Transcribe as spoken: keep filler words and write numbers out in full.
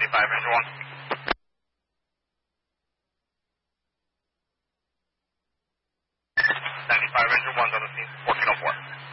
ninety-five, engine one. ninety-five, engine one's on the scene, fourteen oh four.